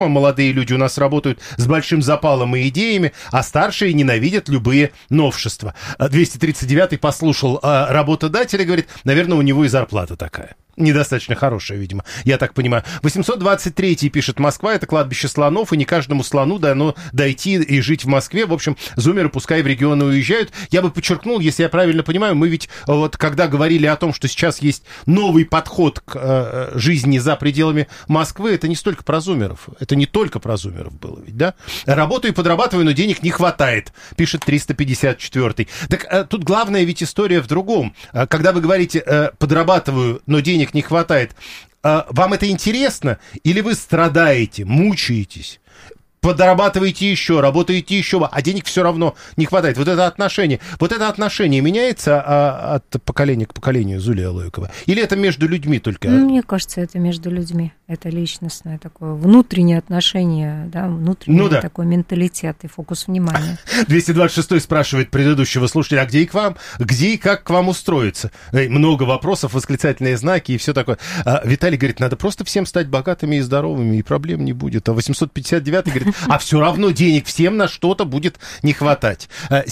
Молодые люди у нас работают с большим запалом и идеями, а старшие ненавидят любые новшества. 239-й послушал работодателя, говорит, наверное, у него и зарплата такая. Недостаточно хорошая, видимо, я так понимаю. 823-й пишет: Москва — это кладбище слонов, и не каждому слону дано дойти и жить в Москве. В общем, зумеры пускай в регионы уезжают. Я бы подчеркнул, если я правильно понимаю, мы ведь вот когда говорили о том, что сейчас есть новый подход к жизни за пределами Москвы, это не столько про зумеров, это не только про зумеров было ведь, да? Работаю и подрабатываю, но денег не хватает, пишет 354-й. Так тут главная ведь история в другом. Когда вы говорите подрабатываю, но денег не хватает, вам это интересно или вы страдаете, мучаетесь? Подрабатываете еще, работаете еще, а денег все равно не хватает. Вот это отношение меняется от поколения к поколению, Зулия Лойкова? Или это между людьми только? Мне кажется, это между людьми. Это личностное такое внутреннее отношение, да, внутренний такой менталитет и фокус внимания. 226-й спрашивает предыдущего слушателя, а где и как к вам устроиться? Много вопросов, восклицательные знаки и все такое. Виталий говорит, надо просто всем стать богатыми и здоровыми, и проблем не будет. А 859-й говорит, а все равно денег всем на что-то будет не хватать.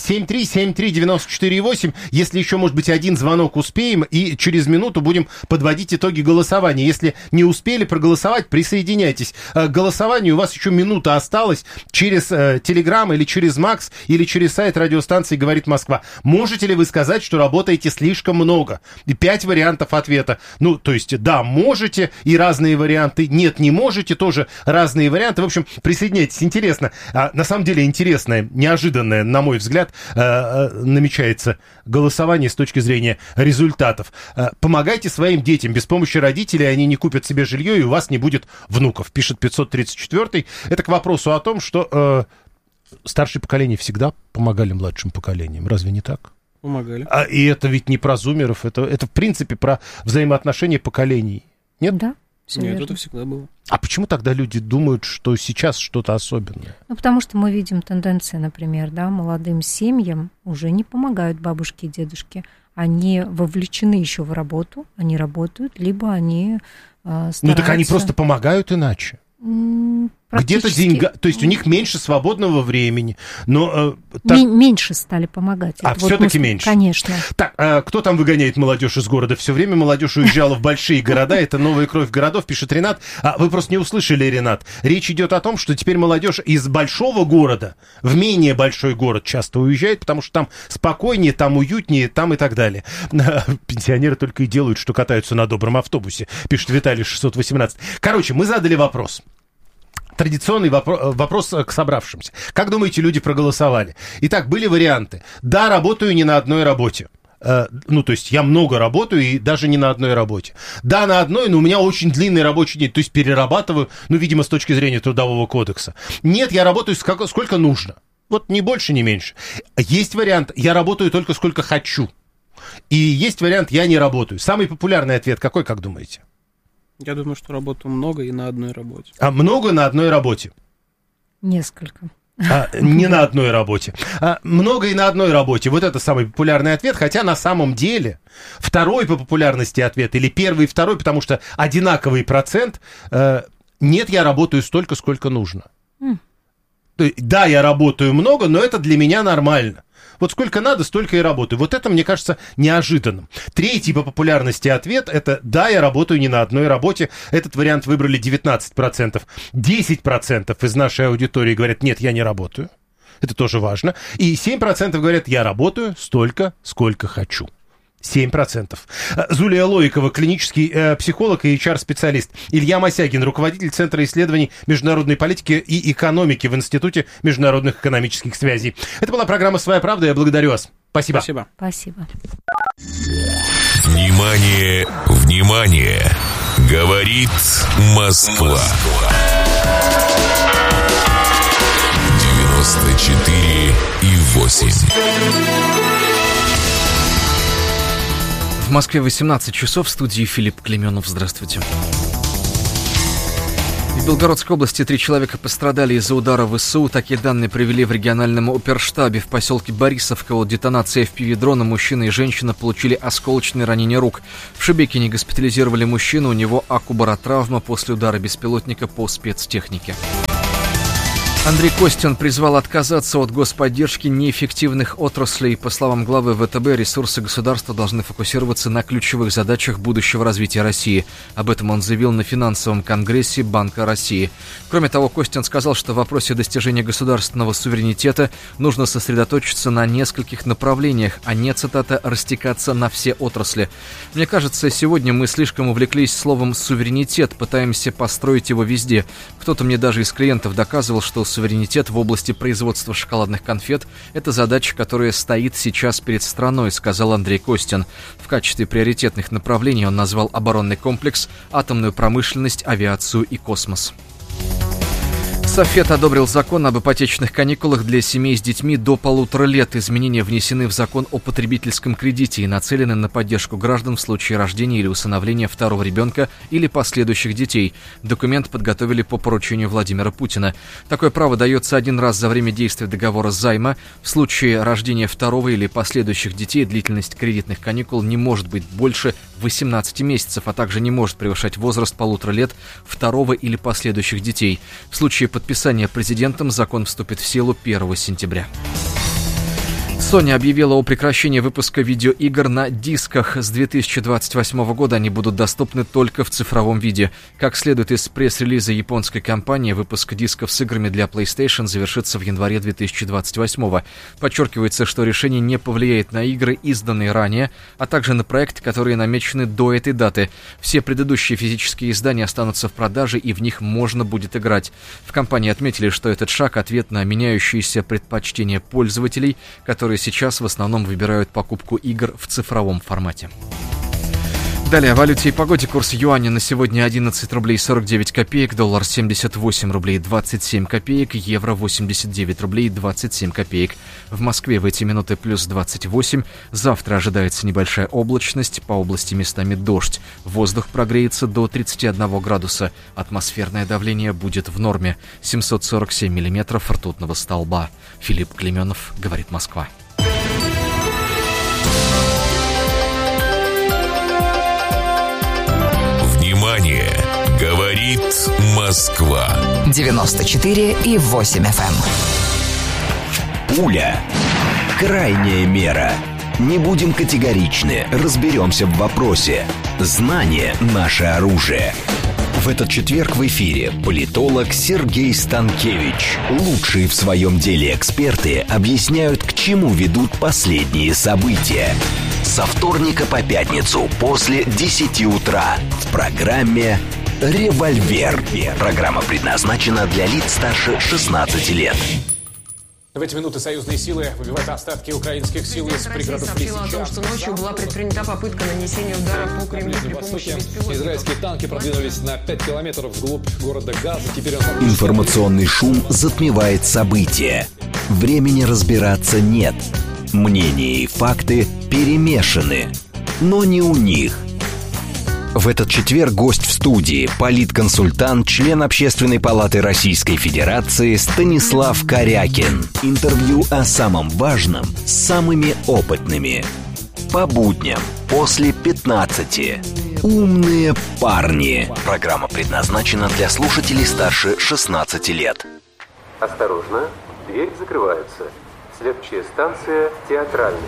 7373948, если еще, может быть, один звонок успеем, и через минуту будем подводить итоги голосования. Если не успели проголосовать, присоединяйтесь к голосованию. У вас еще минута осталась через Телеграм или через Макс, или через сайт радиостанции «Говорит Москва». Можете ли вы сказать, что работаете слишком много? 5 вариантов ответа. Ну, то есть, да, можете, и разные варианты. Нет, не можете, тоже разные варианты. В общем, присоединяйтесь. Интересно, на самом деле интересное, неожиданное, на мой взгляд, намечается голосование с точки зрения результатов. Помогайте своим детям. Без помощи родителей они не купят себе жилье, и у вас не будет внуков, пишет 534-й. Это к вопросу о том, что старшие поколения всегда помогали младшим поколениям. Разве не так? Помогали. И это ведь не про зумеров, это в принципе про взаимоотношения поколений. Нет? Да. Нет, это всегда было. А почему тогда люди думают, что сейчас что-то особенное? Ну, потому что мы видим тенденции, например, да, молодым семьям уже не помогают бабушки и дедушки. Они вовлечены еще в работу, они работают, либо они стараются... Ну, так они просто помогают иначе. Где-то деньга, то есть у них меньше свободного времени, но... Меньше стали помогать. Все-таки меньше? Конечно. Так, кто там выгоняет молодежь из города? Все время молодежь уезжала в большие города, это новая кровь городов, пишет Ренат. Вы просто не услышали, Ренат. Речь идет о том, что теперь молодежь из большого города в менее большой город часто уезжает, потому что там спокойнее, там уютнее, там и так далее. Пенсионеры только и делают, что катаются на добром автобусе, пишет Виталий 618. Короче, мы задали вопрос. Традиционный вопрос к собравшимся. Как думаете, люди проголосовали? Итак, были варианты. Да, работаю не на одной работе. Ну, то есть я много работаю и даже не на одной работе. Да, на одной, но у меня очень длинный рабочий день, то есть перерабатываю, ну, видимо, с точки зрения Трудового кодекса. Нет, я работаю сколько нужно. Вот ни больше, ни меньше. Есть вариант, я работаю только сколько хочу. И есть вариант, я не работаю. Самый популярный ответ какой, как думаете? Я думаю, что работаю много и на одной работе. А много на одной работе? Несколько. Не на одной работе. Много и на одной работе. Вот это самый популярный ответ. Хотя на самом деле второй по популярности ответ или первый и второй, потому что одинаковый процент. Нет, я работаю столько, сколько нужно. Да, я работаю много, но это для меня нормально. Вот сколько надо, столько и работаю. Вот это, мне кажется, неожиданным. Третий по популярности ответ – это «да, я работаю не на одной работе». Этот вариант выбрали 19%. 10% из нашей аудитории говорят «нет, я не работаю». Это тоже важно. И 7% говорят «я работаю столько, сколько хочу». 7%. Зулия Лойкова, клинический психолог и HR-специалист. Илья Мосягин, руководитель Центра исследований международной политики и экономики в Институте международных экономических связей. Это была программа «Своя правда». Я благодарю вас. Спасибо. Спасибо. Внимание, внимание! Говорит Москва. 94,8. В Москве 18 часов, в студии Филипп Клеменов. Здравствуйте. В Белгородской области 3 человека пострадали из-за удара ВСУ. Такие данные привели в региональном оперштабе. В поселке Борисовка от детонации FPV-дрона мужчина и женщина получили осколочные ранения рук. В Шебекине госпитализировали мужчину, у него акубаротравма после удара беспилотника по спецтехнике. Андрей Костин призвал отказаться от господдержки неэффективных отраслей. По словам главы ВТБ, ресурсы государства должны фокусироваться на ключевых задачах будущего развития России. Об этом он заявил на финансовом конгрессе Банка России. Кроме того, Костин сказал, что в вопросе достижения государственного суверенитета нужно сосредоточиться на нескольких направлениях, а не, цитата, «растекаться на все отрасли». Мне кажется, сегодня мы слишком увлеклись словом «суверенитет», пытаемся построить его везде. Кто-то мне даже из клиентов доказывал, что суверенитет в области производства шоколадных конфет – это задача, которая стоит сейчас перед страной, сказал Андрей Костин. В качестве приоритетных направлений он назвал оборонный комплекс, атомную промышленность, авиацию и космос. Софет одобрил закон об ипотечных каникулах для семей с детьми до 1,5 лет. Изменения внесены в закон о потребительском кредите и нацелены на поддержку граждан в случае рождения или усыновления второго ребенка или последующих детей. Документ подготовили по поручению Владимира Путина. Такое право дается один раз за время действия договора займа. В случае рождения второго или последующих детей длительность кредитных каникул не может быть больше 18 месяцев, а также не может превышать возраст 1,5 лет второго или последующих детей. В случае подписания президентом закон вступит в силу 1 сентября. Sony объявила о прекращении выпуска видеоигр на дисках. С 2028 года они будут доступны только в цифровом виде. Как следует из пресс-релиза японской компании, выпуск дисков с играми для PlayStation завершится в январе 2028. Подчеркивается, что решение не повлияет на игры, изданные ранее, а также на проекты, которые намечены до этой даты. Все предыдущие физические издания останутся в продаже, и в них можно будет играть. В компании отметили, что этот шаг – ответ на меняющиеся предпочтения пользователей, которые сейчас в основном выбирают покупку игр в цифровом формате. Далее о валюте и погоде. Курс юаня на сегодня 11 рублей 49 копеек, доллар 78 рублей 27 копеек, евро 89 рублей 27 копеек. В Москве в эти минуты плюс 28. Завтра ожидается небольшая облачность, по области местами дождь. Воздух прогреется до 31 градуса. Атмосферное давление будет в норме. 747 миллиметров ртутного столба. Филипп Клеменов, говорит Москва. Внимание! Говорит Москва. 94,8 FM. Пуля. Крайняя мера. Не будем категоричны, разберемся в вопросе. Знание – наше оружие. В этот четверг в эфире политолог Сергей Станкевич. Лучшие в своем деле эксперты объясняют, к чему ведут последние события. Со вторника по пятницу после 10 утра в программе «Револьвер». Программа предназначена для лиц старше 16 лет. В эти минуты союзные силы выбивают остатки украинских сил из пригородов Лисичанска. сообщила о том, что ночью была предпринята попытка нанесения удара по Кремлю при помощи беспилотников. Израильские танки продвинулись на 5 километров вглубь города Газа. Теперь Информационный шум затмевает события. Времени разбираться нет. Мнения и факты перемешаны. Но не у них. В этот четверг гость в студии – политконсультант, член Общественной палаты Российской Федерации Станислав Корякин. Интервью о самом важном с самыми опытными. По будням после 15. Умные парни. Программа предназначена для слушателей старше 16 лет. Осторожно, дверь закрывается. Следующая станция – Театральная.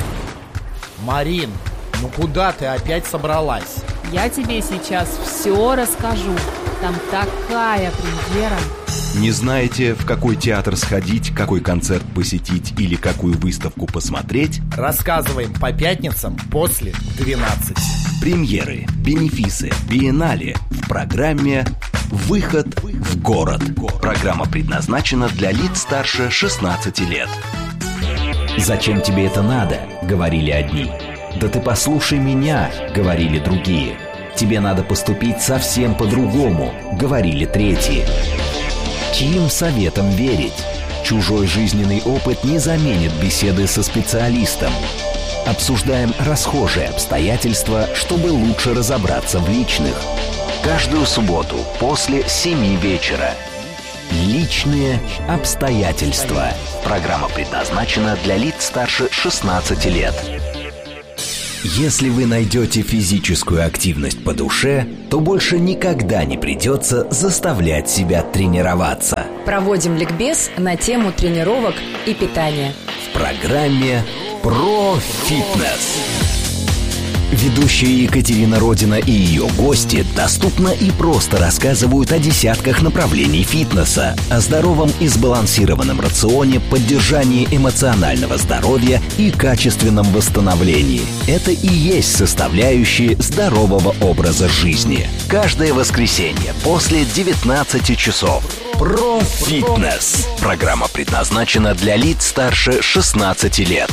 Марин, ну куда ты опять собралась? Я тебе сейчас все расскажу. Там такая премьера. Не знаете, в какой театр сходить, какой концерт посетить или какую выставку посмотреть? Рассказываем по пятницам после 12. Премьеры, бенефисы, биеннале в программе «Выход в город». Программа предназначена для лиц старше 16 лет. «Зачем тебе это надо?» — говорили одни. «Да ты послушай меня», — говорили другие. «Тебе надо поступить совсем по-другому», — говорили третьи. Чьим советам верить? Чужой жизненный опыт не заменит беседы со специалистом. Обсуждаем расхожие обстоятельства, чтобы лучше разобраться в личных. Каждую субботу после 7 вечера. Личные обстоятельства. Программа предназначена для лиц старше 16 лет. Если вы найдете физическую активность по душе, то больше никогда не придется заставлять себя тренироваться. Проводим ликбез на тему тренировок и питания. В программе «Про фитнес». Ведущая Екатерина Родина и ее гости доступно и просто рассказывают о десятках направлений фитнеса, о здоровом и сбалансированном рационе, поддержании эмоционального здоровья и качественном восстановлении. Это и есть составляющие здорового образа жизни. Каждое воскресенье после 19 часов. Про фитнес. Программа предназначена для лиц старше 16 лет.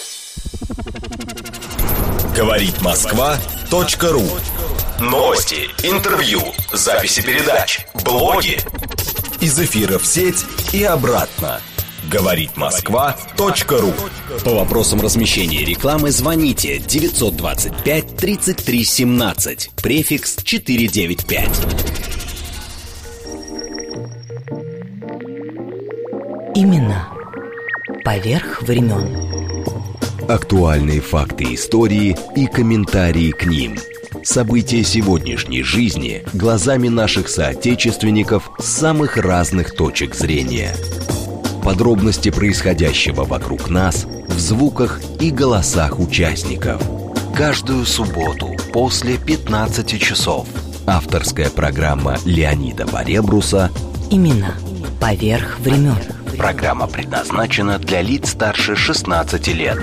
Говорит Москва.ру. Новости, интервью, записи передач, блоги. Из эфира в сеть и обратно. Говорит Москва.ру. По вопросам размещения рекламы звоните 925 33 17, префикс 495. Имена поверх времен. Актуальные факты истории и комментарии к ним. События сегодняшней жизни глазами наших соотечественников с самых разных точек зрения. Подробности происходящего вокруг нас в звуках и голосах участников. Каждую субботу после 15 часов. Авторская программа Леонида Баребруса «Имена поверх времен». Программа предназначена для лиц старше 16 лет.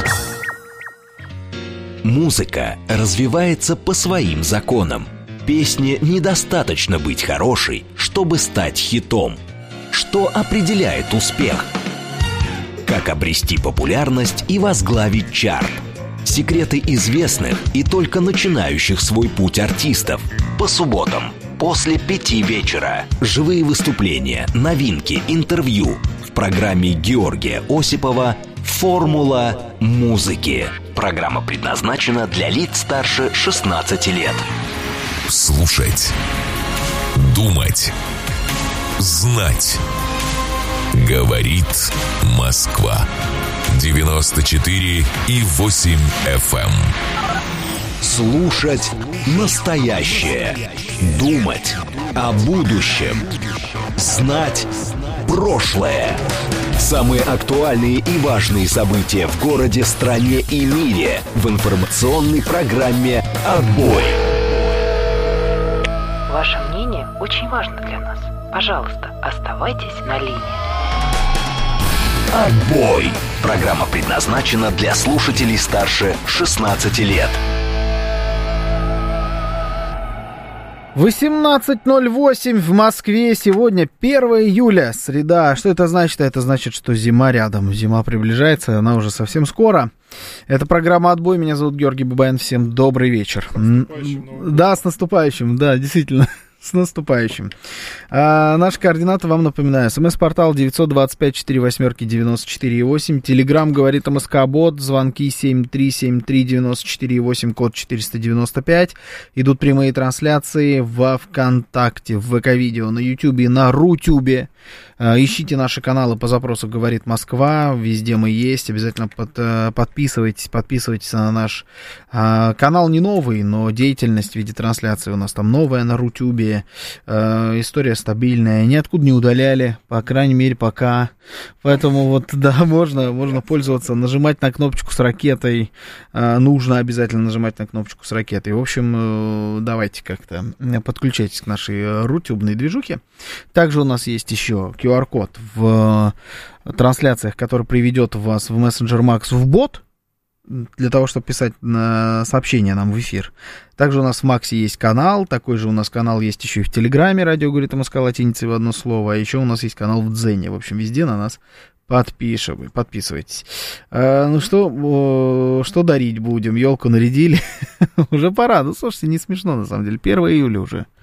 Музыка развивается по своим законам. Песне недостаточно быть хорошей, чтобы стать хитом. Что определяет успех? Как обрести популярность и возглавить чарт? Секреты известных и только начинающих свой путь артистов. По субботам после 5 вечера. Живые выступления, новинки, интервью. В программе Георгия Осипова «Формула музыки». Программа предназначена для лиц старше 16 лет. Слушать, думать, знать. Говорит Москва. 94,8 FM. Слушать настоящее. Думать о будущем. Знать прошлое. Самые актуальные и важные события в городе, стране и мире в информационной программе «Отбой». Ваше мнение очень важно для нас. Пожалуйста, оставайтесь на линии. «Отбой». Программа предназначена для слушателей старше 16 лет. 18:08 в Москве. Сегодня 1 июля, среда. Что это значит? Это значит, что зима рядом. Зима приближается, она уже совсем скоро. Это программа «Отбой». Меня зовут Георгий Бабаян. Всем добрый вечер. Да, с наступающим. Да, действительно. С наступающим. Наши координаты вам напоминаю. СМС-портал 925-48-94-8. Телеграм говорит МСК-бот. Звонки 7373-94-8, код 495. Идут прямые трансляции во ВКонтакте, в ВК-видео, на Ютубе, на Рутюбе. Ищите наши каналы по запросу «Говорит Москва». Везде мы есть. Обязательно подписывайтесь на наш канал. Не новый, но деятельность в виде трансляции у нас там новая на Рутюбе. История стабильная. Ниоткуда не удаляли. По крайней мере, пока. Поэтому вот, да, можно пользоваться. Нажимать на кнопочку с ракетой. Нужно обязательно нажимать на кнопочку с ракетой. В общем, давайте как-то подключайтесь к нашей рутюбной движухе. Также у нас есть еще QR-код в трансляциях, который приведет вас в Messenger Max в бот, для того, чтобы писать сообщения нам в эфир. Также у нас в Максе есть канал, такой же у нас канал есть еще и в Телеграме, радио говорит МСК латиницей в одно слово, а еще у нас есть канал в Дзене. В общем, везде на нас подписывайтесь. Ну что дарить будем? Елку нарядили? Уже пора. Ну, слушайте, не смешно, на самом деле. 1 июля уже.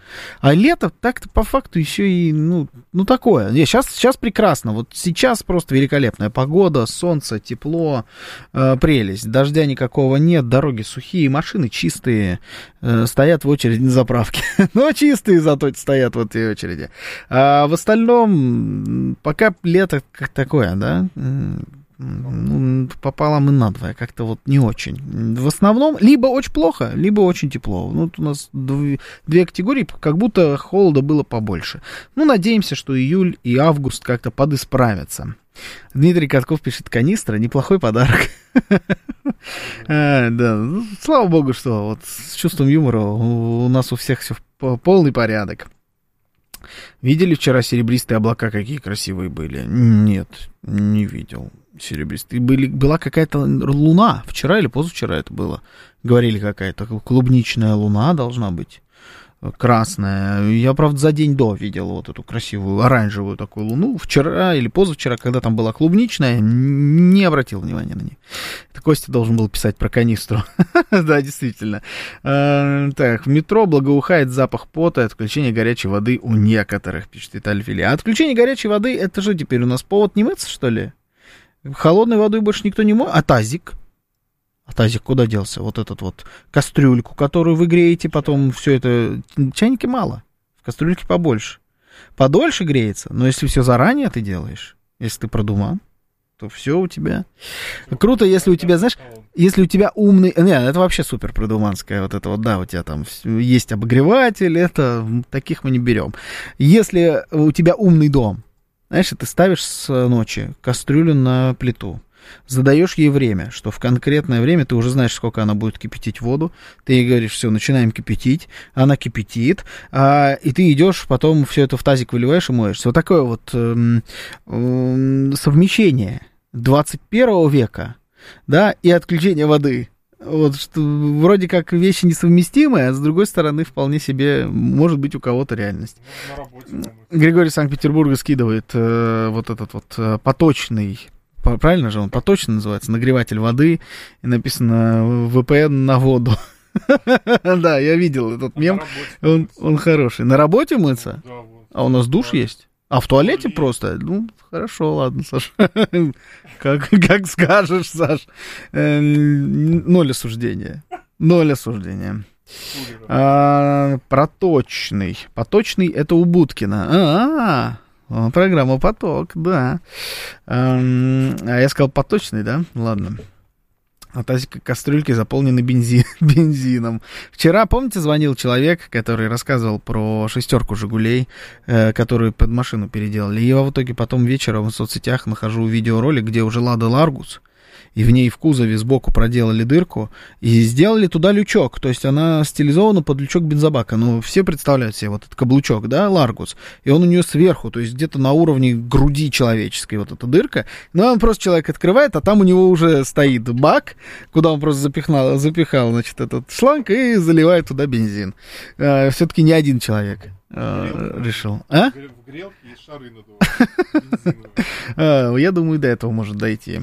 А лето так-то по факту еще и, ну такое. Сейчас прекрасно. Вот сейчас просто великолепная погода, солнце, тепло, прелесть. Дождя никакого нет, дороги сухие, машины чистые, стоят в очереди на заправке. Но чистые зато стоят в этой очереди. А в остальном, пока лето как такое, да, пополам и надвое, как-то вот не очень. В основном либо очень плохо, либо очень тепло. Вот у нас две категории, как будто холода было побольше. Надеемся, что июль и август как-то подисправятся. Дмитрий Катков пишет: канистра, неплохой подарок. Да, слава богу, что вот с чувством юмора у нас у всех все полный порядок. Видели вчера серебристые облака, какие красивые были? Нет, не видел. Серебристые. Была какая-то луна. Вчера или позавчера это было. Говорили, какая-то клубничная луна должна быть. Красная. Я, правда, за день до видел вот эту красивую оранжевую такую луну. Вчера или позавчера, когда там была клубничная, не обратил внимания на нее. Это Костя должен был писать про канистру. Да, действительно. Так, в метро благоухает запах пота и отключение горячей воды у некоторых, пишет Виталий Фили. А отключение горячей воды, это же теперь у нас повод не мыться, что ли? Холодной водой больше никто не моет? А тазик? А тазик куда делся? Вот этот вот кастрюльку, которую вы греете, потом все это... Чайники мало, в кастрюльке побольше. Подольше греется, но если все заранее ты делаешь, если ты продумал, то все у тебя... Круто, если у тебя, знаешь, если у тебя умный... Нет, это вообще супер продуманское, вот это вот, да, у тебя там есть обогреватель, это... Таких мы не берем. Если у тебя умный дом, знаешь, ты ставишь с ночи кастрюлю на плиту, задаешь ей время, что в конкретное время ты уже знаешь, сколько она будет кипятить воду, ты ей говоришь: все, начинаем кипятить, она кипятит, и ты идешь, потом все это в тазик выливаешь и моешься. Вот такое вот совмещение 21 века, да, и отключение воды. Вот, что вроде как вещи несовместимые, а с другой стороны вполне себе может быть у кого-то реальность. Григорий Санкт-Петербурга скидывает вот этот вот поточный, правильно же он, поточный называется, нагреватель воды, и написано VPN на воду. Да, я видел этот мем, он хороший. На работе мыться? А у нас душ есть? А в туалете просто? Ну, хорошо, ладно, Саш. Как скажешь, Саш. Ноль осуждения. Проточный. Поточный — это у Будкина. Программа «Поток», да. А я сказал поточный, да? Ладно. А тазик кастрюльки заполнены бензином. Вчера, помните, звонил человек, который рассказывал про шестерку «Жигулей», которую под машину переделали. И я в итоге потом вечером в соцсетях нахожу видеоролик, где уже «Лада Ларгус», и в ней в кузове сбоку проделали дырку и сделали туда лючок. То есть она стилизована под лючок бензобака. Ну, все представляют себе вот этот каблучок, да, Ларгус. И он у нее сверху, то есть где-то на уровне груди человеческой вот эта дырка. Ну, он просто человек открывает, а там у него уже стоит бак, куда он просто запихал, значит, этот шланг и заливает туда бензин. Все-таки не один человек решил. А? В грелке есть шары надувают. Я думаю, до этого может дойти.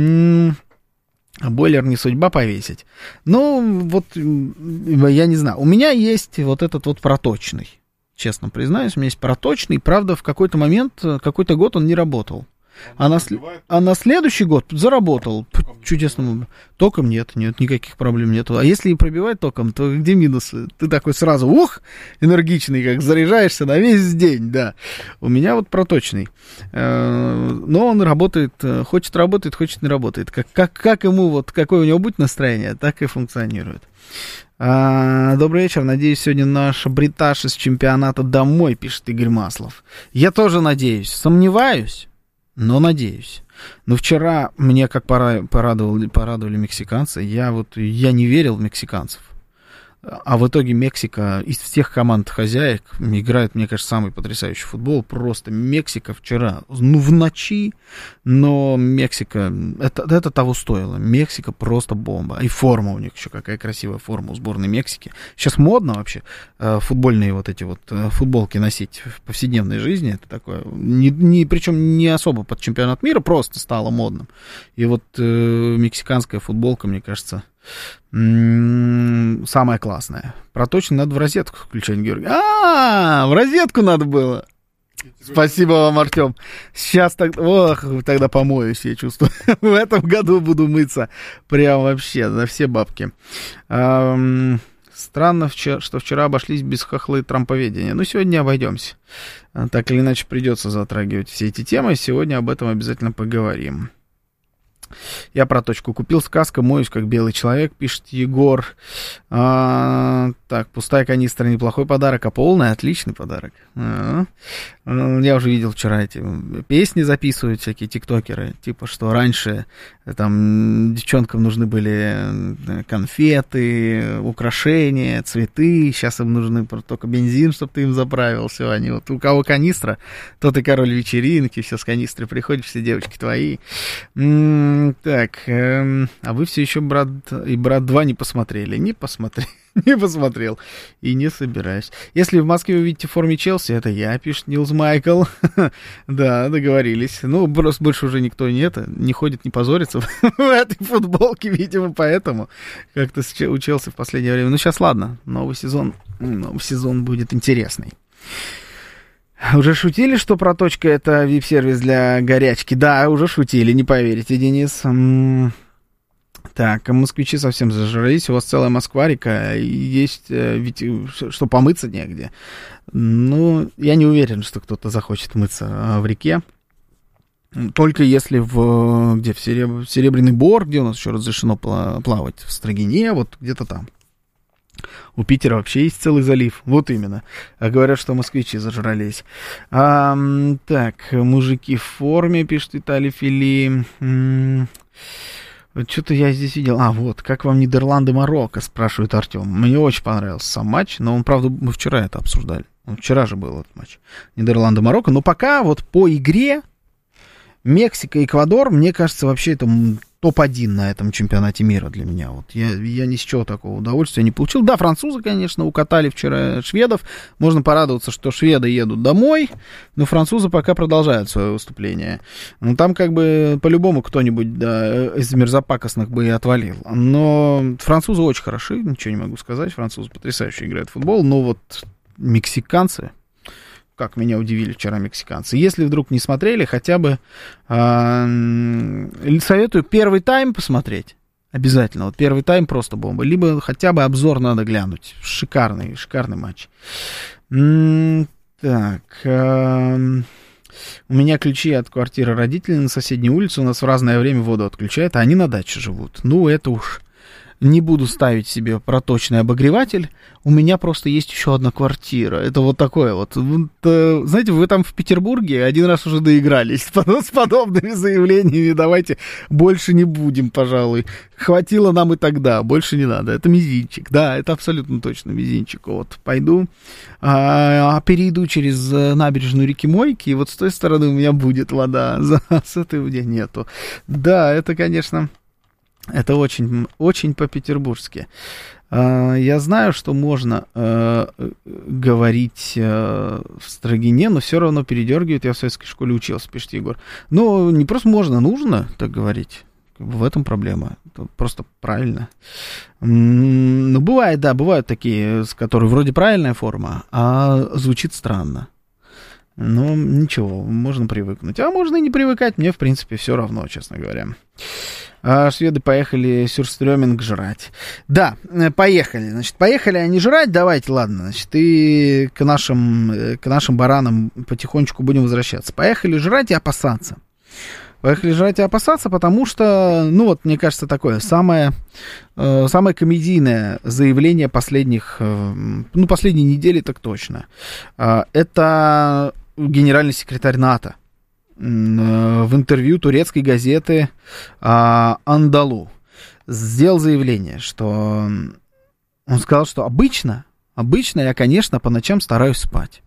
Бойлер не судьба повесить. Ну, вот, я не знаю. У меня есть вот этот вот проточный. Честно признаюсь, у меня есть проточный. Правда, в какой-то момент, какой-то год он не работал. А на следующий год заработал чудесно. Током нет, никаких проблем нету. А если и пробивать током, то где минусы? Ты такой сразу, энергичный, как заряжаешься на весь день, да. У меня вот проточный. Но он работает, хочет не работает. Как ему, вот какое у него будет настроение, так и функционирует. Добрый вечер. Надеюсь, сегодня наш бриташ из чемпионата домой, пишет Игорь Маслов. Я тоже надеюсь. Сомневаюсь, но надеюсь. Но вчера меня как порадовали мексиканцы. Я не верил в мексиканцев. А в итоге Мексика из всех команд хозяек играет, мне кажется, самый потрясающий футбол. Просто Мексика вчера, в ночи, но Мексика, это того стоило. Мексика просто бомба. И форма у них еще, какая красивая форма у сборной Мексики. Сейчас модно вообще футбольные вот эти вот футболки носить в повседневной жизни. Это такое, причем не особо под чемпионат мира, просто стало модным. И вот мексиканская футболка, мне кажется, Самое классное. Проточный надо в розетку включать, Георгий. В розетку надо было. Спасибо вам, Артем. Сейчас тогда помоюсь, я чувствую. В этом году буду мыться прям вообще на все бабки. Странно, что вчера обошлись без хохлы трамповедения. Но сегодня обойдемся. Так или иначе придется затрагивать все эти темы. Сегодня об этом обязательно поговорим. Я про точку купил с Каско, моюсь как белый человек, пишет Егор. Так, пустая канистра неплохой подарок, а полная отличный подарок. Я уже видел вчера эти песни записывают всякие тиктокеры, типа что раньше там девчонкам нужны были конфеты, украшения, цветы, сейчас им нужны только бензин, чтобы ты им заправил, все, они вот у кого канистра, тот и король вечеринки, все с канистры приходят, все девочки твои. Так, а вы все еще «Брат» и «Брат 2» не посмотрели? Не посмотрел и не собираюсь. Если в Москве увидите в форме Челси, это я, пишет Нилс Майкл. Да, договорились. Ну, просто больше уже никто не ходит, не позорится в этой футболке, видимо, поэтому как-то у Челси в последнее время. Ну, сейчас ладно, новый сезон будет интересный. Уже шутили, что проточка — это вип-сервис для горячки? Да, уже шутили, не поверите, Денис. Так, москвичи совсем зажрались, у вас целая Москва-река, есть, ведь что помыться негде. Ну, я не уверен, что кто-то захочет мыться в реке. Только если в Серебряный Бор, где у нас еще разрешено плавать, в Строгине, вот где-то там. У Питера вообще есть целый залив. Вот именно. А говорят, что москвичи зажрались. Так, мужики в форме, пишет Виталий Фили. Что-то я здесь видел. Вот, как вам Нидерланды-Марокко, спрашивает Артем. Мне очень понравился сам матч, но правда, мы вчера это обсуждали. Вчера же был этот матч. Нидерланды-Марокко. Но пока вот по игре Мексика, Эквадор, мне кажется, вообще это топ-1 на этом чемпионате мира для меня. Вот я ни с чего такого удовольствия не получил. Да, французы, конечно, укатали вчера шведов. Можно порадоваться, что шведы едут домой, но французы пока продолжают свое выступление. Ну, там как бы по-любому кто-нибудь, из мерзопакостных бы и отвалил. Но французы очень хороши, ничего не могу сказать. Французы потрясающе играют в футбол, но вот мексиканцы... Как меня удивили вчера мексиканцы. Если вдруг не смотрели, хотя бы советую первый тайм посмотреть. Обязательно. Вот первый тайм просто бомба. Либо хотя бы обзор надо глянуть. Шикарный матч. Так. У меня ключи от квартиры родителей на соседней улице. У нас в разное время воду отключают, а они на даче живут. Ну, это уж... Не буду ставить себе проточный обогреватель. У меня просто есть еще одна квартира. Это вот такое вот. Знаете, вы там в Петербурге один раз уже доигрались с подобными заявлениями. Давайте больше не будем, пожалуй. Хватило нам и тогда. Больше не надо. Это мизинчик. Да, это абсолютно точно мизинчик. Вот пойду, перейду через набережную реки Мойки, и вот с той стороны у меня будет вода. С этой у меня нету. Да, это, конечно... Это очень, очень по-петербургски. Я знаю, что можно говорить в Строгине, но все равно передергивает. Я в советской школе учился, пишет Егор. Ну, не просто можно, нужно так говорить. В этом проблема. Это просто правильно. Ну, бывает, да, бывают такие, с которой вроде правильная форма, а звучит странно. Ну, ничего, можно привыкнуть. А можно и не привыкать, мне, в принципе, все равно, честно говоря. Шведы поехали сюрстрёминг жрать. Да, поехали. Значит, поехали они жрать, давайте, ладно. Значит, и к нашим баранам потихонечку будем возвращаться. Поехали жрать и опасаться. Поехали жрать и опасаться, потому что, ну вот, мне кажется, такое самое комедийное заявление последней недели, так точно. Это генеральный секретарь НАТО в интервью турецкой газеты «Андалу» сделал заявление, что он сказал, что обычно я, конечно, по ночам стараюсь спать.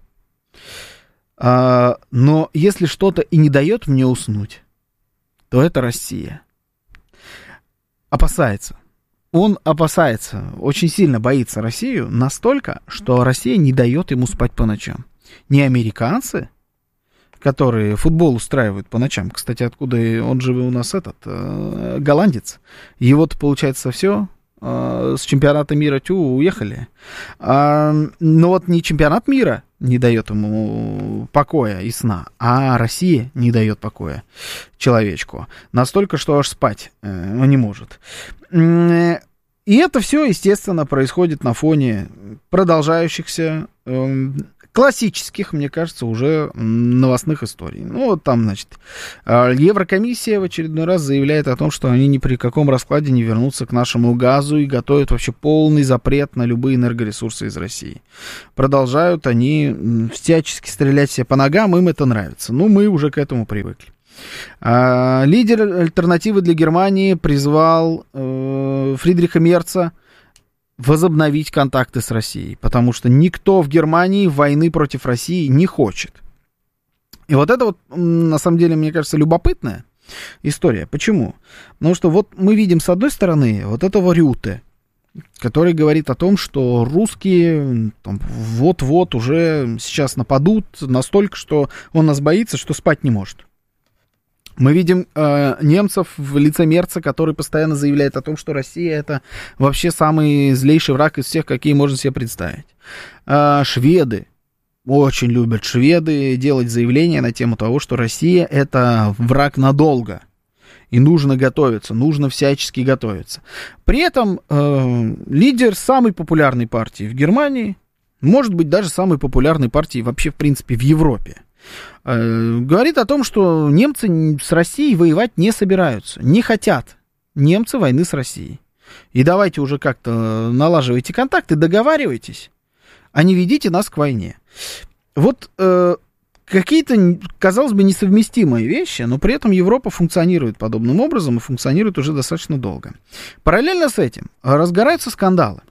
Но если что-то и не дает мне уснуть, то это Россия. Опасается. Он опасается, очень сильно боится Россию настолько, что Россия не дает ему спать по ночам. Не американцы, которые футбол устраивают по ночам. Кстати, откуда он же у нас голландец. Его-то, получается, все с чемпионата мира уехали. Но вот не чемпионат мира не дает ему покоя и сна, а Россия не дает покоя человечку. Настолько, что аж спать он не может. И это все, естественно, происходит на фоне продолжающихся классических, мне кажется, уже новостных историй. Ну, вот там, значит, Еврокомиссия в очередной раз заявляет о том, что они ни при каком раскладе не вернутся к нашему газу и готовят вообще полный запрет на любые энергоресурсы из России. Продолжают они всячески стрелять себе по ногам, им это нравится. Ну, мы уже к этому привыкли. Лидер альтернативы для Германии призвал Фридриха Мерца возобновить контакты с Россией, потому что никто в Германии войны против России не хочет. И вот это вот, на самом деле, мне кажется, любопытная история. Почему? Потому что вот мы видим, с одной стороны, вот этого Рюте, который говорит о том, что русские там, вот-вот уже сейчас нападут настолько, что он нас боится, что спать не может. Мы видим немцев в лице Мерца, который постоянно заявляет о том, что Россия — это вообще самый злейший враг из всех, какие можно себе представить. Шведы, очень любят шведы делать заявления на тему того, что Россия — это враг надолго. И нужно готовиться, нужно всячески готовиться. При этом лидер самой популярной партии в Германии, может быть, даже самой популярной партии вообще, в принципе, в Европе, говорит о том, что немцы с Россией воевать не собираются, не хотят немцы войны с Россией. И давайте уже как-то налаживайте контакты, договаривайтесь, а не ведите нас к войне. Вот какие-то, казалось бы, несовместимые вещи, но при этом Европа функционирует подобным образом и функционирует уже достаточно долго. Параллельно с этим разгораются скандалы.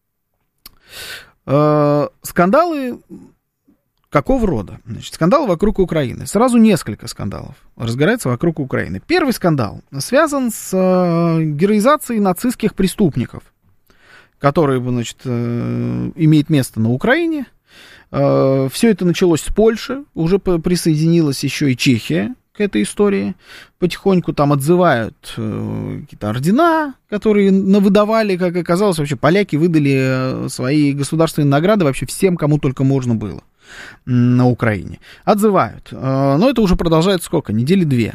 Скандалы какого рода? Значит, скандалы вокруг Украины. Сразу несколько скандалов разгорается вокруг Украины. Первый скандал связан с героизацией нацистских преступников, которые, значит, имеют место на Украине. Все это началось с Польши, уже присоединилась еще и Чехия к этой истории. Потихоньку там отзывают какие-то ордена, которые навыдавали, как оказалось, вообще поляки выдали свои государственные награды вообще всем, кому только можно было на Украине. Отзывают. Но это уже продолжается сколько? Недели 2.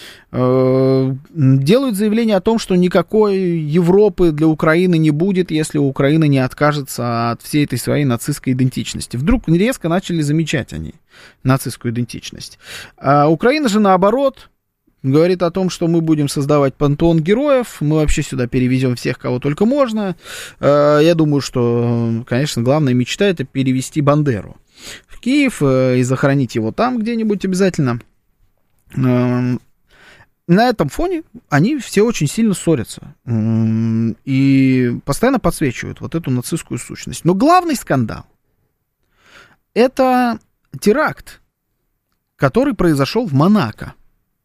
Делают заявление о том, что никакой Европы для Украины не будет, если Украина не откажется от всей этой своей нацистской идентичности. Вдруг резко начали замечать они нацистскую идентичность. А Украина же, наоборот, говорит о том, что мы будем создавать пантеон героев, мы вообще сюда перевезем всех, кого только можно. Я думаю, что, конечно, главная мечта — это перевести Бандеру в Киев и захоронить его там где-нибудь обязательно. На этом фоне они все очень сильно ссорятся и постоянно подсвечивают вот эту нацистскую сущность. Но главный скандал — это теракт, который произошел в Монако.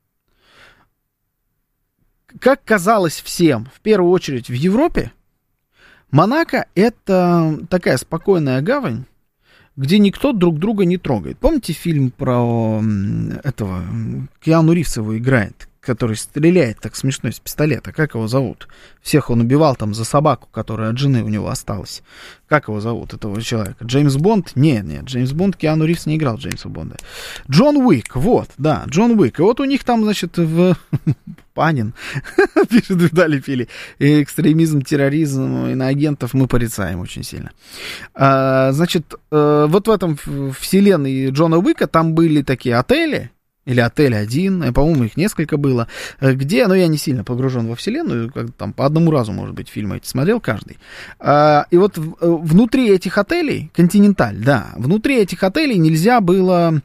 Как казалось всем, в первую очередь в Европе, Монако — это такая спокойная гавань, где никто друг друга не трогает. Помните фильм про этого, Киану Ривз его играет, который стреляет так смешно из пистолета? Как его зовут? Всех он убивал там за собаку, которая от жены у него осталась. Как его зовут, этого человека? Джеймс Бонд? Нет, Джеймс Бонд, Киану Ривз не играл Джеймса Бонда. Джон Уик, вот, да, Джон Уик. И вот у них там, значит, Панин, пишет Виталий Пили, экстремизм, терроризм, иноагентов мы порицаем очень сильно. Значит, вот в этом вселенной Джона Уика там были такие отели, или отель один, по-моему, их несколько было, где, ну, я не сильно погружен во вселенную, как там по одному разу, может быть, фильмы эти смотрел каждый. И вот внутри этих отелей, Континенталь, да, внутри этих отелей нельзя было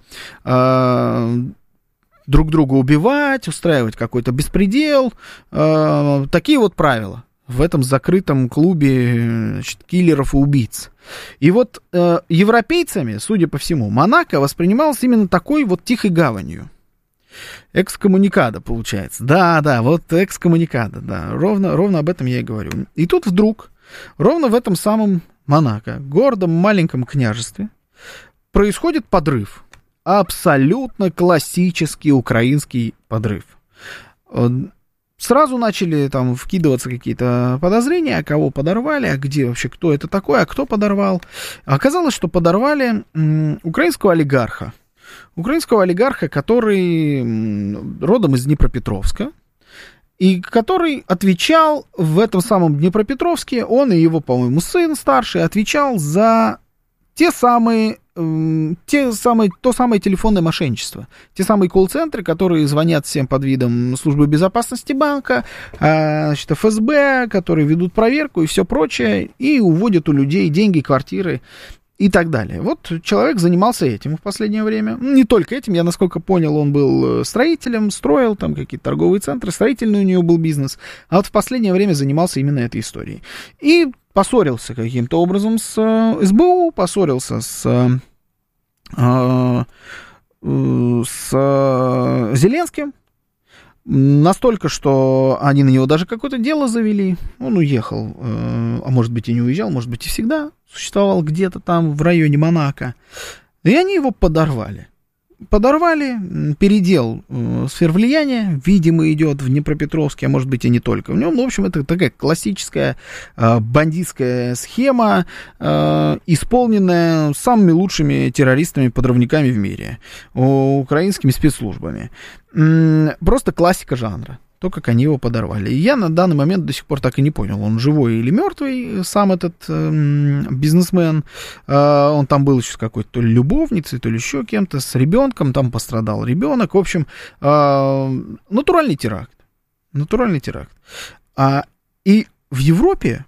друг друга убивать, устраивать какой-то беспредел, такие вот правила в этом закрытом клубе, значит, киллеров и убийц. И вот европейцами, судя по всему, Монако воспринималось именно такой вот тихой гаванью. Экскоммуникада, получается. Да, вот экскоммуникада, да. Ровно об этом я и говорю. И тут вдруг, ровно в этом самом Монако, гордом маленьком княжестве, происходит подрыв. Абсолютно классический украинский подрыв. Сразу начали там вкидываться какие-то подозрения, кого подорвали, а где вообще, кто это такой, а кто подорвал. Оказалось, что подорвали украинского олигарха. Украинского олигарха, который родом из Днепропетровска, и который отвечал в этом самом Днепропетровске, он и его, по-моему, сын старший, отвечал за то самое телефонное мошенничество. Те самые колл-центры, которые звонят всем под видом службы безопасности банка, значит, ФСБ, которые ведут проверку и все прочее, и уводят у людей деньги, квартиры и так далее. Вот человек занимался этим в последнее время. Не только этим, я, насколько понял, он был строителем, строил там какие-то торговые центры, строительный у него был бизнес, а вот в последнее время занимался именно этой историей. И поссорился каким-то образом с СБУ, поссорился с Зеленским, настолько, что они на него даже какое-то дело завели. Он уехал, а может быть и не уезжал, может быть и всегда существовал где-то там в районе Монако. И они его подорвали. Подорвали, передел сфер влияния, видимо, идет в Днепропетровске, а может быть и не только в нем. Ну, в общем, это такая классическая бандитская схема, исполненная самыми лучшими террористами-подрывниками в мире, украинскими спецслужбами. Просто классика жанра. То, как они его подорвали. И я на данный момент до сих пор так и не понял, он живой или мертвый, сам этот бизнесмен. Он там был еще с какой-то то ли любовницей, то ли еще кем-то, с ребенком, там пострадал ребенок. В общем, натуральный теракт. Натуральный теракт. И в Европе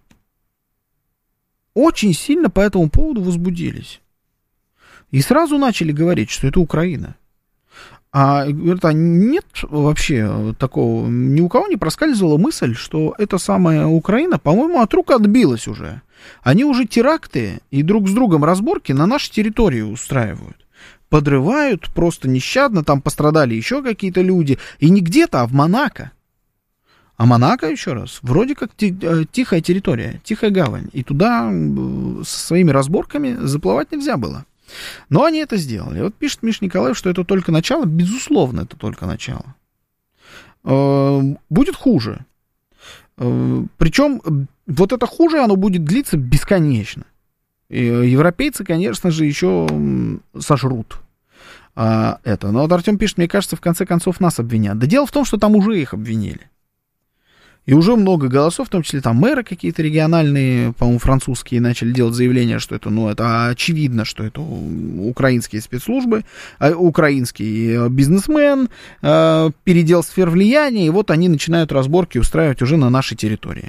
очень сильно по этому поводу возбудились. И сразу начали говорить, что это Украина. А говорят, нет вообще такого, ни у кого не проскальзывала мысль, что эта самая Украина, по-моему, от рук отбилась уже. Они уже теракты и друг с другом разборки на нашей территории устраивают. Подрывают просто нещадно, там пострадали еще какие-то люди. И не где-то, а в Монако. А Монако, еще раз, вроде как тихая территория, тихая гавань. И туда со своими разборками заплывать нельзя было. Но они это сделали. Вот пишет Миша Николаев, что это только начало. Безусловно, это только начало. Будет хуже. Причем вот это хуже, оно будет длиться бесконечно. И европейцы, конечно же, еще сожрут это. Но вот Артем пишет, мне кажется, в конце концов нас обвинят. Да дело в том, что там уже их обвинили. И уже много голосов, в том числе там мэры какие-то региональные, по-моему, французские, начали делать заявление, что это, это очевидно, что это украинские спецслужбы, украинский бизнесмен, передел сфер влияния, и вот они начинают разборки устраивать уже на нашей территории.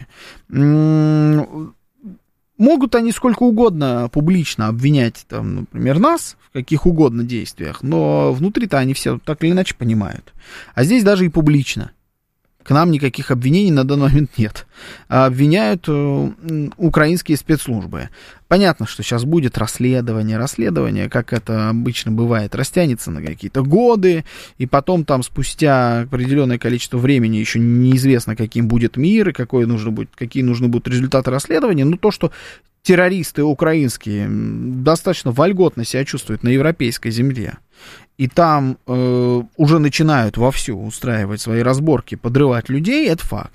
Могут они сколько угодно публично обвинять, там, например, нас в каких угодно действиях, но внутри-то они все так или иначе понимают. А здесь даже и публично. К нам никаких обвинений на данный момент нет. Обвиняют украинские спецслужбы. Понятно, что сейчас будет расследование, как это обычно бывает, растянется на какие-то годы, и потом там спустя определенное количество времени еще неизвестно, каким будет мир, и какие нужны будут результаты расследования. Но то, что террористы украинские достаточно вольготно себя чувствуют на европейской земле, и там уже начинают вовсю устраивать свои разборки, подрывать людей, это факт.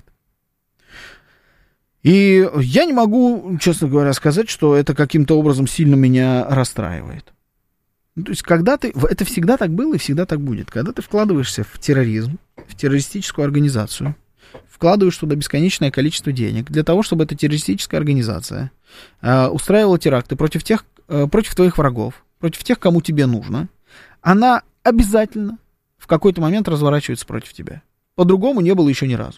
И я не могу, честно говоря, сказать, что это каким-то образом сильно меня расстраивает. То есть, это всегда так было и всегда так будет. Когда ты вкладываешься в терроризм, в террористическую организацию, вкладываешь туда бесконечное количество денег для того, чтобы эта террористическая организация устраивала теракты против твоих врагов, против тех, кому тебе нужно, она обязательно в какой-то момент разворачивается против тебя. По-другому не было еще ни разу.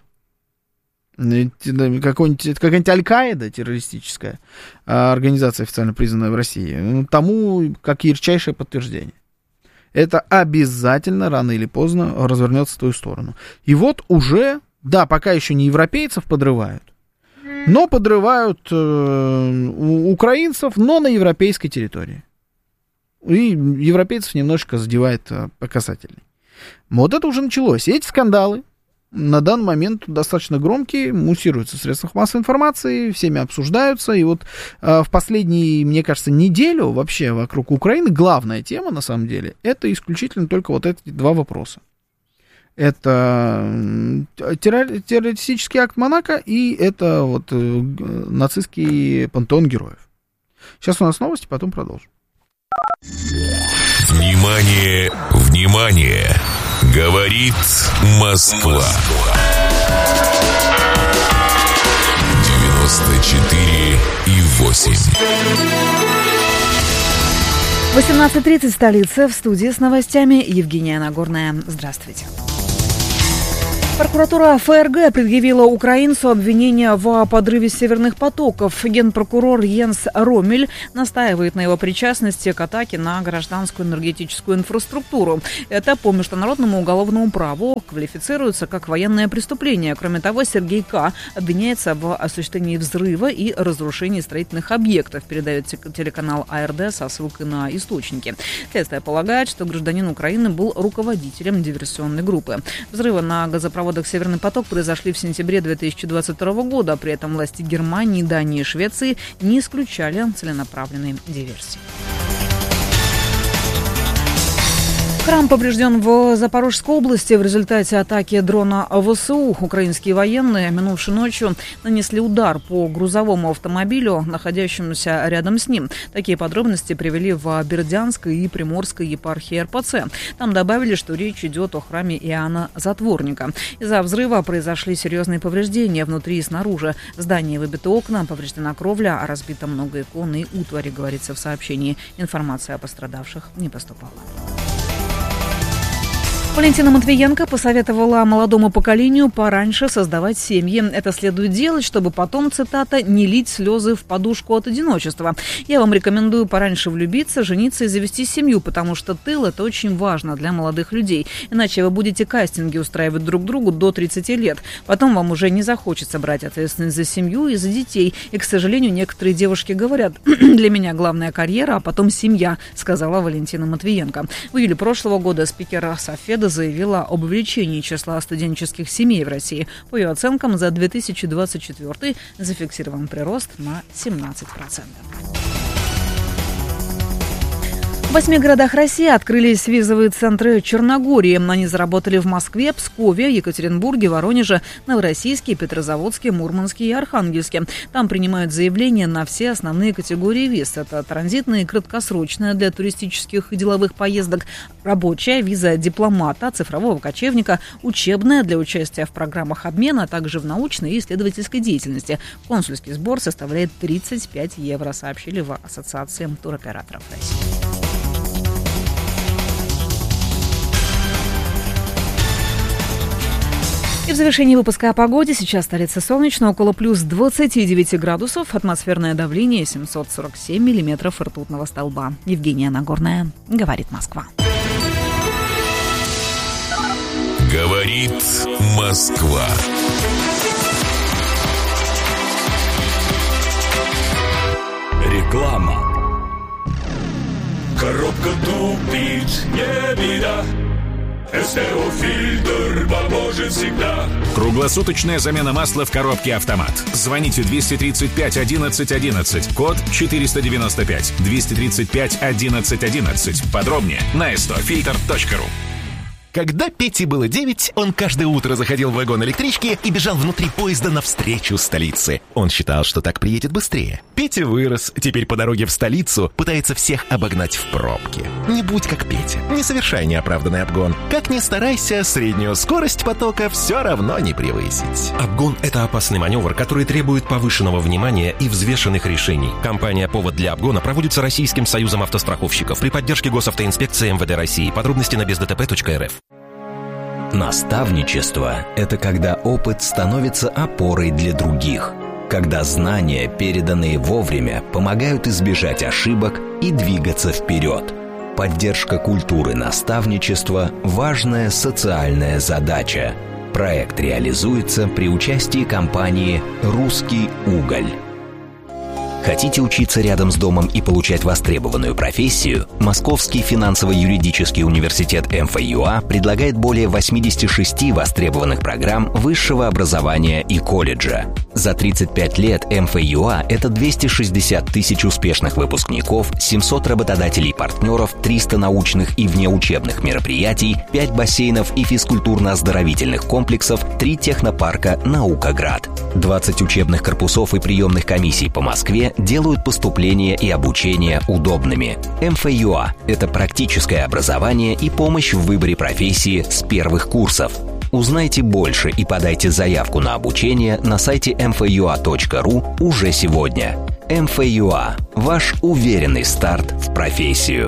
Какая-нибудь Аль-Каида, террористическая организация, официально признанная в России, тому как ярчайшее подтверждение. Это обязательно рано или поздно развернется в твою сторону. И вот уже, да, пока еще не европейцев подрывают, но подрывают украинцев, но на европейской территории. И европейцев немножко задевает по касательной. Вот это уже началось. И эти скандалы на данный момент достаточно громкие, муссируются в средствах массовой информации, всеми обсуждаются. И вот в последние, мне кажется, неделю вообще вокруг Украины главная тема, на самом деле, это исключительно только вот эти два вопроса. Это террористический акт Монако, и это вот нацистский пантеон героев. Сейчас у нас новости, потом продолжим. Внимание, внимание! Говорит Москва. 94,8. 18:30 столица. В студии с новостями Евгения Нагорная. Здравствуйте. Прокуратура ФРГ предъявила украинцу обвинение в подрыве северных потоков. Генпрокурор Йенс Ромель настаивает на его причастности к атаке на гражданскую энергетическую инфраструктуру. Это по международному уголовному праву квалифицируется как военное преступление. Кроме того, Сергей К. обвиняется в осуществлении взрыва и разрушении строительных объектов, передает телеканал АРД со ссылкой на источники. Следствие полагает, что гражданин Украины был руководителем диверсионной группы. Взрывы на газопроводах «Северный поток» произошли в сентябре 2022 года. При этом власти Германии, Дании и Швеции не исключали целенаправленные диверсии. Храм поврежден в Запорожской области в результате атаки дрона ВСУ. Украинские военные минувшей ночью нанесли удар по грузовому автомобилю, находящемуся рядом с ним. Такие подробности привели в Бердянской и Приморской епархии РПЦ. Там добавили, что речь идет о храме Иоанна Затворника. Из-за взрыва произошли серьезные повреждения внутри и снаружи. В здании выбиты окна, повреждена кровля, а разбито много икон и утвари, говорится в сообщении. Информация о пострадавших не поступала. Валентина Матвиенко посоветовала молодому поколению пораньше создавать семьи. Это следует делать, чтобы потом, цитата, «не лить слезы в подушку от одиночества». Я вам рекомендую пораньше влюбиться, жениться и завести семью, потому что тыл – это очень важно для молодых людей. Иначе вы будете кастинги устраивать друг другу до 30 лет. Потом вам уже не захочется брать ответственность за семью и за детей. И, к сожалению, некоторые девушки говорят, для меня главная карьера, а потом семья, сказала Валентина Матвиенко. В июле прошлого года спикер Софеда заявила об увеличении числа студенческих семей в России. По ее оценкам, за 2024 зафиксирован прирост на 17%. В 8 городах России открылись визовые центры Черногории. Они заработали в Москве, Пскове, Екатеринбурге, Воронеже, Новороссийске, Петрозаводске, Мурманске и Архангельске. Там принимают заявления на все основные категории виз. Это транзитная и краткосрочная для туристических и деловых поездок, рабочая виза дипломата, цифрового кочевника, учебная для участия в программах обмена, а также в научной и исследовательской деятельности. Консульский сбор составляет 35 евро, сообщили в Ассоциации туроператоров России. И в завершении выпуска о погоде. Сейчас столица солнечно, около плюс 29 градусов. Атмосферное давление 747 миллиметров ртутного столба. Евгения Нагорная. Говорит Москва. Говорит Москва. Реклама. Коробка тупит, не беда. СТО-фильтр поможет всегда. Круглосуточная замена масла в коробке «Автомат». Звоните 235 11 11, код 495, 235 11 11. Подробнее на stofilter.ru. Когда Пете было 9, он каждое утро заходил в вагон электрички и бежал внутри поезда навстречу столице. Он считал, что так приедет быстрее. Петя вырос, теперь по дороге в столицу пытается всех обогнать в пробке. Не будь как Петя, не совершай неоправданный обгон. Как ни старайся, среднюю скорость потока все равно не превысить. Обгон – это опасный маневр, который требует повышенного внимания и взвешенных решений. Компания «Повод для обгона» проводится Российским союзом автостраховщиков при поддержке Госавтоинспекции МВД России. Подробности на бездтп.рф. Наставничество – это когда опыт становится опорой для других, когда знания, переданные вовремя, помогают избежать ошибок и двигаться вперед. Поддержка культуры наставничества – важная социальная задача. Проект реализуется при участии компании «Русский уголь». Хотите учиться рядом с домом и получать востребованную профессию? Московский финансово-юридический университет МФЮА предлагает более 86 востребованных программ высшего образования и колледжа. За 35 лет МФЮА – это 260 тысяч успешных выпускников, 700 работодателей-партнеров, 300 научных и внеучебных мероприятий, 5 бассейнов и физкультурно-оздоровительных комплексов, 3 технопарка «Наукаград». 20 учебных корпусов и приемных комиссий по Москве делают поступление и обучение удобными. МФЮА – это практическое образование и помощь в выборе профессии с первых курсов. Узнайте больше и подайте заявку на обучение на сайте mfua.ru уже сегодня. МФЮА – ваш уверенный старт в профессию.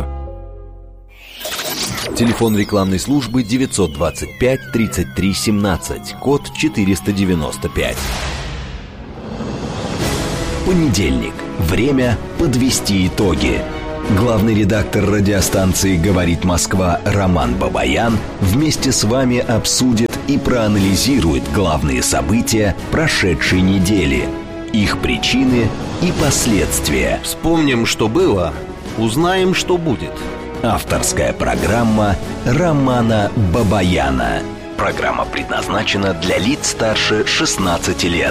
Телефон рекламной службы 925 33 17, код 495. Понедельник. Время подвести итоги. Главный редактор радиостанции «Говорит Москва» Роман Бабаян вместе с вами обсудит и проанализирует главные события прошедшей недели, их причины и последствия. Вспомним, что было, узнаем, что будет. Авторская программа Романа Бабаяна. Программа предназначена для лиц старше 16 лет.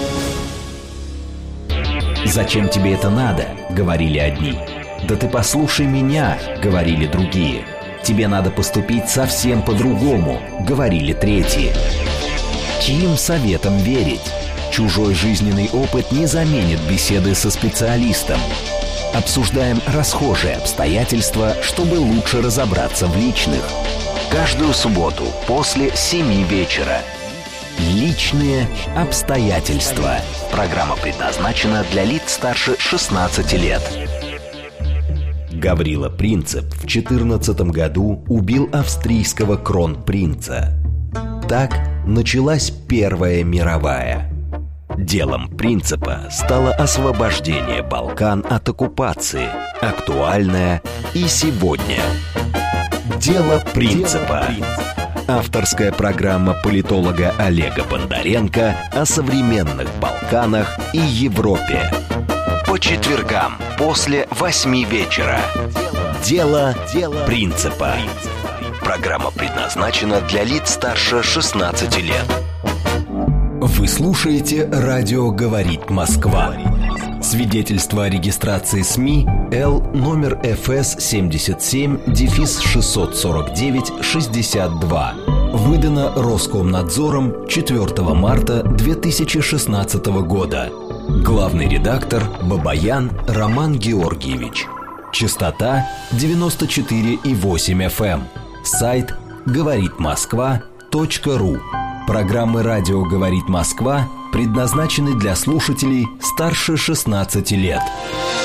«Зачем тебе это надо?» — говорили одни. «Да ты послушай меня», — говорили другие. «Тебе надо поступить совсем по-другому», — говорили третьи. Чьим советом верить? Чужой жизненный опыт не заменит беседы со специалистом. Обсуждаем расхожие обстоятельства, чтобы лучше разобраться в личных. Каждую субботу после 7 вечера. Личные обстоятельства. Программа предназначена для лиц старше 16 лет. Гаврила Принцип в 14 году убил австрийского кронпринца. Так началась Первая мировая. Делом Принципа стало освобождение Балкан от оккупации, актуальное и сегодня. Дело Принципа. Авторская программа политолога Олега Бондаренко о современных Балканах и Европе. По четвергам после 8 вечера. Дело Принципа. Программа предназначена для лиц старше 16 лет. Вы слушаете «Радио говорит Москва». Свидетельство о регистрации СМИ Л номер ФС 77-649-62. Выдано Роскомнадзором 4 марта 2016 года. Главный редактор Бабаян Роман Георгиевич. Частота 94,8 FM. Сайт говоритмосква.ру. Программы «Радио говорит Москва» предназначены для слушателей старше 16 лет.